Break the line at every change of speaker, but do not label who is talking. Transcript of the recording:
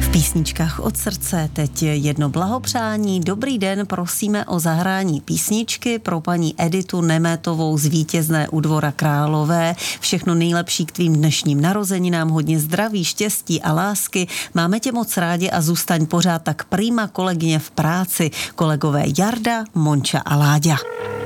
Písničkách od srdce, teď jedno blahopřání. Dobrý den, prosíme o zahrání písničky pro paní Editu Nemétovou z Vítězné u Dvora Králové. Všechno nejlepší k tvým dnešním narozeninám, hodně zdraví, štěstí a lásky. Máme tě moc rádi a zůstaň pořád tak prima kolegyně v práci. Kolegové Jarda, Monča a Láďa.